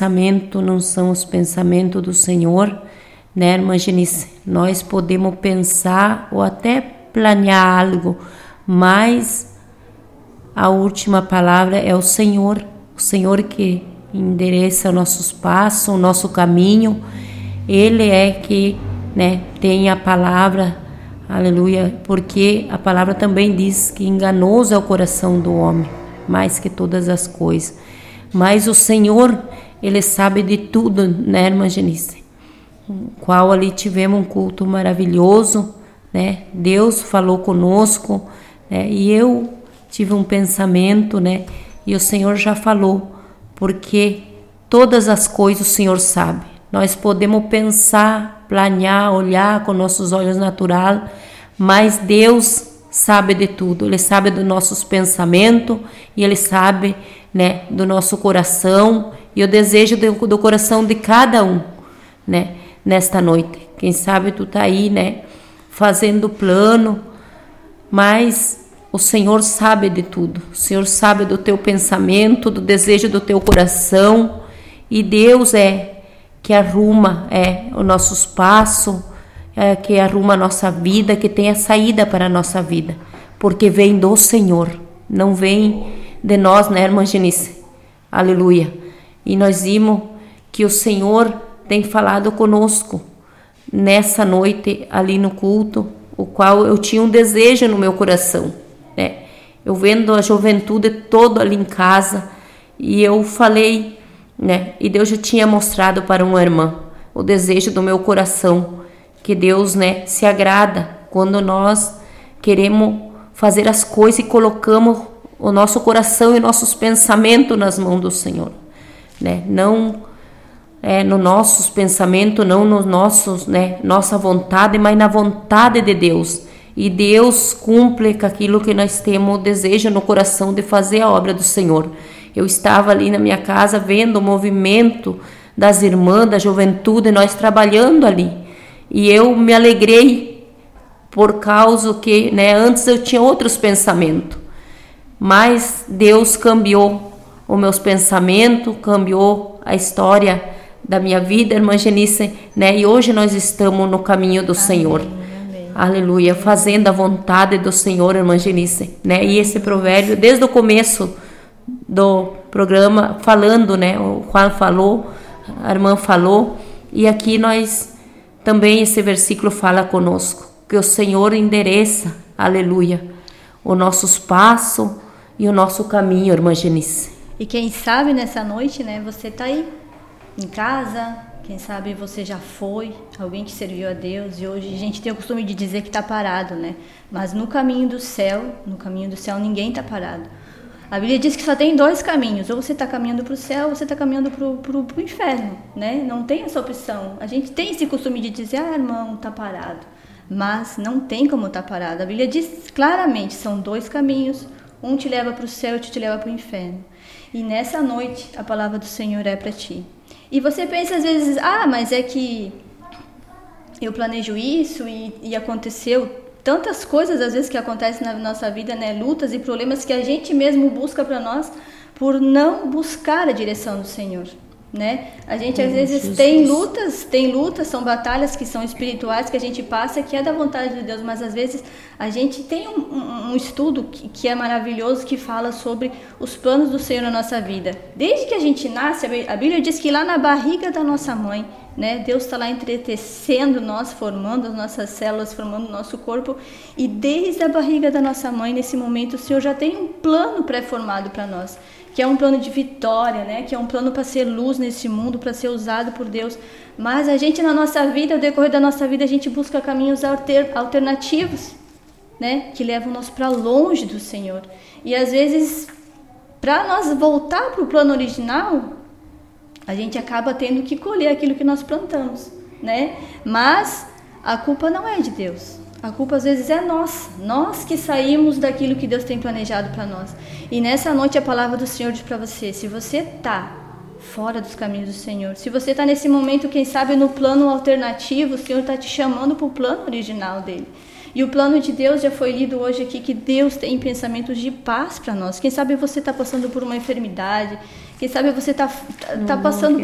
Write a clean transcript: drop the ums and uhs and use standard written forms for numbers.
pensamento não são os pensamentos do Senhor, né, irmã Genice? Nós podemos pensar ou até planear algo, mas a última palavra é o Senhor que endereça nossos passos, o nosso caminho. Ele é que, né, tem a palavra, aleluia, porque a palavra também diz que enganoso é o coração do homem, mais que todas as coisas. Mas o Senhor, Ele sabe de tudo, né, irmã Genice? Qual ali tivemos um culto maravilhoso, né? Deus falou conosco, né? E eu tive um pensamento, né? E o Senhor já falou, porque todas as coisas o Senhor sabe. Nós podemos pensar, planear, olhar com nossos olhos naturais, mas Deus sabe de tudo. Ele sabe dos nossos pensamentos e Ele sabe, né, do nosso coração e o desejo do coração de cada um, né, nesta noite. Quem sabe tu tá aí, né, fazendo plano, mas o Senhor sabe de tudo. O Senhor sabe do teu pensamento, do desejo do teu coração, e Deus é que arruma os nossos passos, que arruma a nossa vida, que tem a saída para a nossa vida, porque vem do Senhor, não vem de nós, né, irmã Genice? Aleluia. E nós vimos que o Senhor tem falado conosco nessa noite ali no culto, o qual eu tinha um desejo no meu coração, né? Eu vendo a juventude toda ali em casa, e eu falei, né? E Deus já tinha mostrado para uma irmã o desejo do meu coração, que Deus, né, se agrada quando nós queremos fazer as coisas e colocamos o nosso coração e nossos pensamentos nas mãos do Senhor, né? Não nos nossos pensamentos, não nos nossos, né, nossa vontade, mas na vontade de Deus. E Deus cumpre com aquilo que nós temos desejo no coração de fazer a obra do Senhor. Eu estava ali na minha casa vendo o movimento das irmãs, da juventude, nós trabalhando ali. E eu me alegrei por causa que, né, antes eu tinha outros pensamentos. Mas Deus cambiou os meus pensamentos, cambiou a história da minha vida, irmã Genice, né? E hoje nós estamos no caminho do Senhor. Amém. Aleluia, fazendo a vontade do Senhor, irmã Genice, né? E esse provérbio, desde o começo do programa, falando, né? O Juan falou, a irmã falou, e aqui nós também esse versículo fala conosco, que o Senhor endereça, aleluia, os nossos passos e o nosso caminho, irmã Genice. E quem sabe nessa noite, né? Você tá aí em casa, quem sabe você já foi alguém que serviu a Deus, e hoje a gente tem o costume de dizer que está parado, né? Mas no caminho do céu ninguém está parado. A Bíblia diz que só tem dois caminhos, ou você está caminhando para o céu, ou você está caminhando para o inferno, né? Não tem essa opção. A gente tem esse costume de dizer, irmão, está parado, mas não tem como estar parado. A Bíblia diz claramente, são dois caminhos, um te leva para o céu, outro te leva para o inferno. E nessa noite a palavra do Senhor é para ti. E você pensa às vezes, mas é que eu planejo isso e aconteceu tantas coisas às vezes que acontecem na nossa vida, né? Lutas e problemas que a gente mesmo busca para nós por não buscar a direção do Senhor, né? A gente às vezes tem lutas, são batalhas que são espirituais que a gente passa, que é da vontade de Deus, mas às vezes a gente tem um estudo que é maravilhoso, que fala sobre os planos do Senhor na nossa vida. Desde que a gente nasce, a Bíblia diz que lá na barriga da nossa mãe, né, Deus está lá entretecendo nós, formando as nossas células, formando o nosso corpo, e desde a barriga da nossa mãe, nesse momento, o Senhor já tem um plano pré-formado para nós, que é um plano de vitória, né? Que é um plano para ser luz nesse mundo, para ser usado por Deus. Mas a gente, na nossa vida, ao decorrer da nossa vida, a gente busca caminhos alternativos, né? Que levam nós para longe do Senhor. E às vezes, para nós voltar para o plano original, a gente acaba tendo que colher aquilo que nós plantamos, né? Mas a culpa não é de Deus. A culpa às vezes é nossa, nós que saímos daquilo que Deus tem planejado para nós. E nessa noite a palavra do Senhor diz para você, se você está fora dos caminhos do Senhor, se você está nesse momento, quem sabe no plano alternativo, o Senhor está te chamando para o plano original dele. E o plano de Deus já foi lido hoje aqui, que Deus tem pensamentos de paz para nós. Quem sabe você está passando por uma enfermidade, quem sabe você está passando